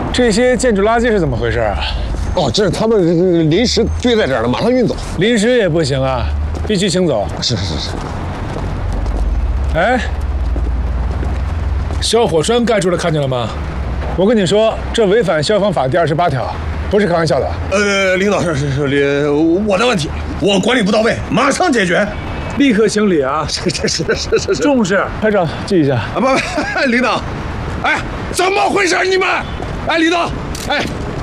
这些建筑垃圾是怎么回事啊？ 哦，这是他们临时堆在这儿的，马上运走。 临时也不行啊，必须清走。 是。 哎，消火栓盖住了，看见了吗？我跟你说，这违反消防法第28条，不是开玩笑的。 领导是我的问题，我管理不到位，马上解决。 立刻清理啊！ 是， 重视，拍照记一下。 啊不，领导，哎，怎么回事你们？哎，领导，哎。